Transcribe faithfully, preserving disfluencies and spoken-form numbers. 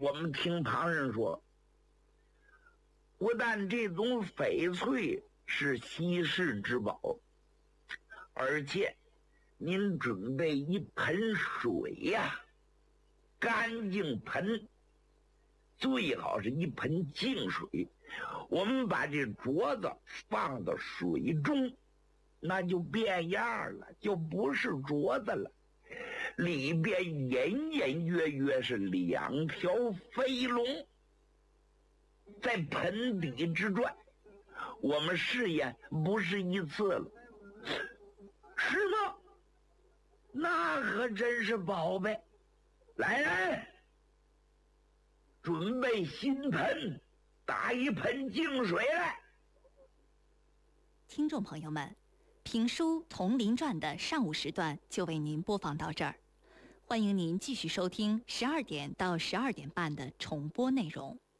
我们听旁人说，不但这种翡翠是稀世之宝，而且您准备一盆水呀、啊，干净盆，最好是一盆净水。我们把这镯子放到水中，那就变样了，就不是镯子了。里边隐隐约约是两条飞龙在盆底之转。我们试验不是一次了。是吗？那可真是宝贝。来人，准备新盆，打一盆净水来。 听众朋友们，评书《铜陵传》的上午时段就为您播放到这儿，欢迎您继续收听十二点到十二点半的重播内容。